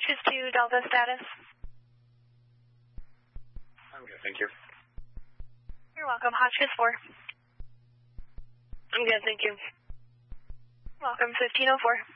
Hotchkiss 2, Delta status. I'm good, thank you. You're welcome. Hotchkiss 4. I'm good, thank you. Welcome, 1504.